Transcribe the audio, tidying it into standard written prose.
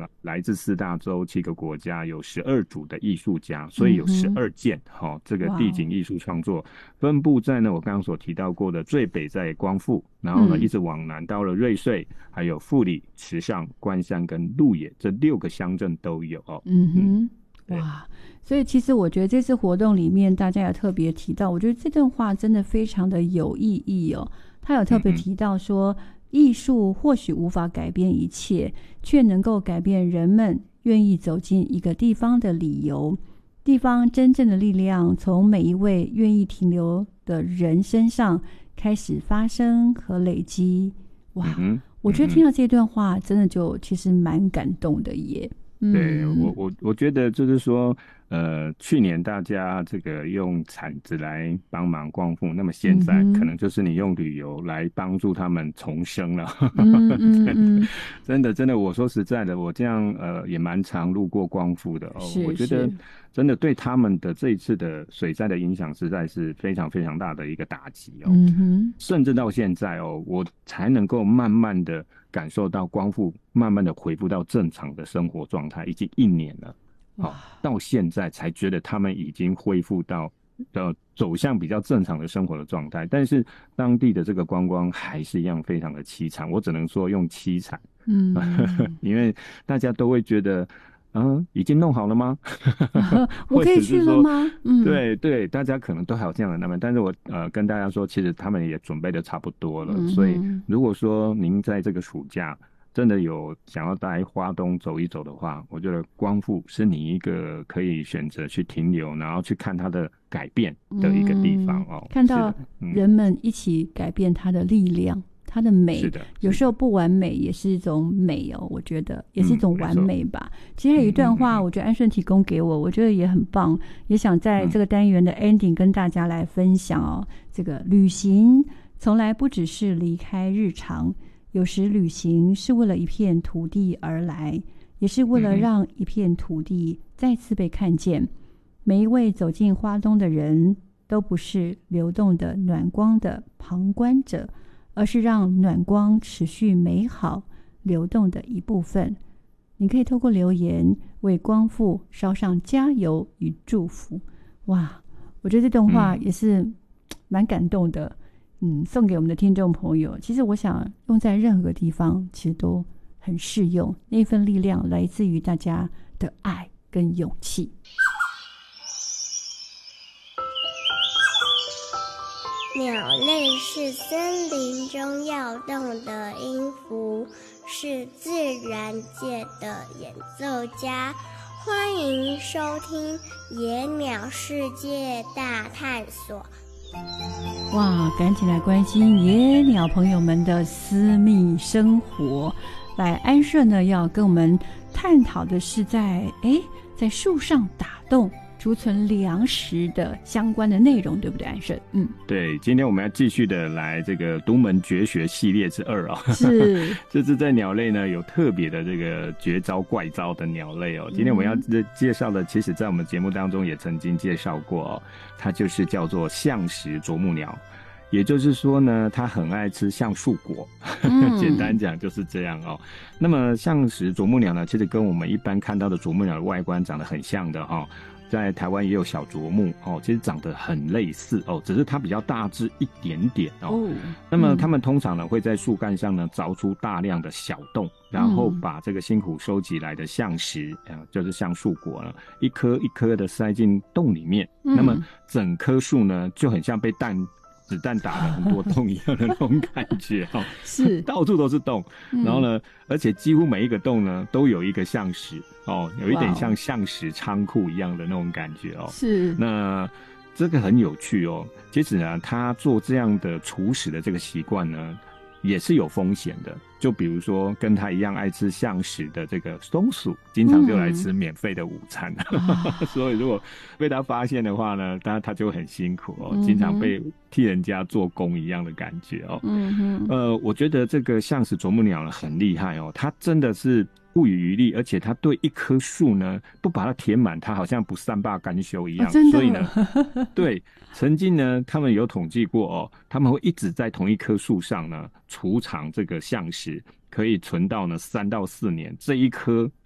来自4大洲7个国家，有12组的艺术家，所以有12件这个地景艺术创作，分布在呢我刚刚所提到过的最北在光复，然后呢一直往南到了瑞穗，还有富里、池上、关山跟鹿野这6个乡镇都有哇，所以其实我觉得这次活动里面大家也特别提到，我觉得这段话真的非常的有意义他有特别提到说，艺术或许无法改变一切，却能够改变人们愿意走进一个地方的理由。地方真正的力量从每一位愿意停留的人身上开始发生和累积。哇，我觉得听到这段话真的就其实蛮感动的耶。 对，我觉得就是说去年大家这个用铲子来帮忙光复，那么现在可能就是你用旅游来帮助他们重生了。真的我说实在的，我这样也蛮常路过光复的我觉得真的对他们的这一次的水灾的影响实在是非常非常大的一个打击甚至到现在我才能够慢慢的感受到光复慢慢的恢复到正常的生活状态，已经1年了到现在才觉得他们已经恢复到走向比较正常的生活的状态，但是当地的这个观光还是一样非常的凄惨，我只能说用凄惨因为大家都会觉得已经弄好了吗我可以去了吗对，大家可能都还有这样的纳闷，但是我跟大家说其实他们也准备的差不多了所以如果说您在这个暑假真的有想要来花东走一走的话，我觉得光复是你一个可以选择去停留，然后去看它的改变的一个地方看到人们一起改变它的力量，它的美是的有时候不完美也是一种美我觉得也是一种完美吧其实还有一段话我觉得安顺提供给我觉得也很棒，也想在这个单元的 ending 跟大家来分享这个旅行从来不只是离开日常，有时旅行是为了一片土地而来，也是为了让一片土地再次被看见每一位走进花东的人都不是流动的暖光的旁观者，而是让暖光持续美好流动的一部分。你可以透过留言为光复烧上加油与祝福。哇，我觉得这段话也是蛮感动的送给我们的听众朋友，其实我想用在任何地方其实都很适用，那份力量来自于大家的爱跟勇气。 鸟类是森林中要动的音符，是自然界的演奏家。欢迎收听《野鸟世界大探索》。 哇，赶紧来关心野鸟朋友们的私密生活。来，安顺呢要跟我们探讨的是在树上打洞储存粮食的相关的内容，对不对，安顺？ 对，今天我们要继续的来这个独门绝学系列之2 是这是在鸟类呢有特别的这个绝招怪招的鸟类今天我们要介绍的，其实在我们节目当中也曾经介绍过它就是叫做橡实啄木鸟。也就是说呢，它很爱吃橡树果简单讲就是这样那么橡实啄木鸟呢，其实跟我们一般看到的啄木鸟的外观长得很像的在台湾也有小啄木其实长得很类似只是它比较大只一点点那么它们通常呢会在树干上呢凿出大量的小洞，然后把这个辛苦收集来的橡实就是橡树果呢一颗一颗的塞进洞里面那么整棵树呢就很像被子弹打了很多洞一样的那种感觉是到处都是洞然后呢而且几乎每一个洞呢都有一个橡实有一点像橡实仓库一样的那种感觉是那这个很有趣其实呢他做这样的处死的这个习惯呢也是有风险的，就比如说跟他一样爱吃橡实的这个松鼠经常就来吃免费的午餐所以如果被他发现的话呢他就很辛苦经常被替人家做工一样的感觉我觉得这个橡实啄木鸟呢很厉害它真的是不遗余力，而且它对一棵树呢不把它填满，它好像不善罢甘休一样所以呢对，曾经呢他们有统计过他们会一直在同一棵树上呢储藏这个橡实，可以存到呢3到4年，这一棵